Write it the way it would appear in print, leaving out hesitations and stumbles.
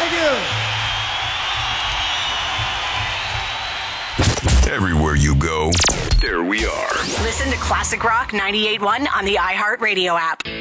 Thank you. Everywhere you go, there we are. Listen to Classic Rock 98.1 on the iHeartRadio app.